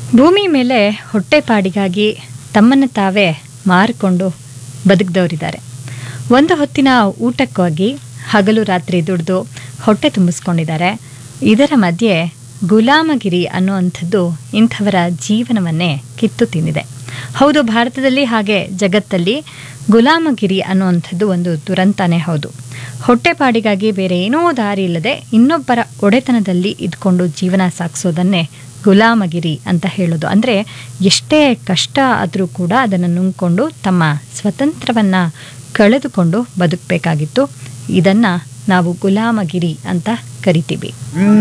ಭೂಮಿ ಮೇಲೆ ಹೊಟ್ಟೆಪಾಡಿಗಾಗಿ ತಮ್ಮನ್ನು ತಾವೇ ಮಾರಿಕೊಂಡು ಬದುಕಿದವರಿದ್ದಾರೆ. ಒಂದು ಹೊತ್ತಿನ ಊಟಕ್ಕಾಗಿ ಹಗಲು ರಾತ್ರಿ ದುಡಿದು ಹೊಟ್ಟೆ ತುಂಬಿಸ್ಕೊಂಡಿದ್ದಾರೆ. ಇದರ ಮಧ್ಯೆ ಗುಲಾಮಗಿರಿ ಅನ್ನುವಂಥದ್ದು ಇಂಥವರ ಜೀವನವನ್ನೇ ಕಿತ್ತು ತಿಂದಿದೆ. ಹೌದು, ಭಾರತದಲ್ಲಿ ಹಾಗೆ ಜಗತ್ತಲ್ಲಿ ಗುಲಾಮಗಿರಿ ಅನ್ನುವಂಥದ್ದು ಒಂದು ದುರಂತನೇ ಹೌದು. ಹೊಟ್ಟೆಪಾಡಿಗಾಗಿ ಬೇರೆ ಏನೋ ದಾರಿ ಇಲ್ಲದೆ ಇನ್ನೊಬ್ಬರ ಒಡೆತನದಲ್ಲಿ ಇದ್ಕೊಂಡು ಜೀವನ ಸಾಗಿಸೋದನ್ನೇ ಗುಲಾಮಗಿರಿ ಅಂತ ಹೇಳೋದು. ಅಂದರೆ ಎಷ್ಟೇ ಕಷ್ಟ ಆದರೂ ಕೂಡ ಅದನ್ನು ನುಂಗ್ಕೊಂಡು ತಮ್ಮ ಸ್ವತಂತ್ರವನ್ನು ಕಳೆದುಕೊಂಡು ಬದುಕಬೇಕಾಗಿತ್ತು. ಇದನ್ನು ನಾವು ಗುಲಾಮಗಿರಿ ಅಂತ ಕರಿತೀವಿ.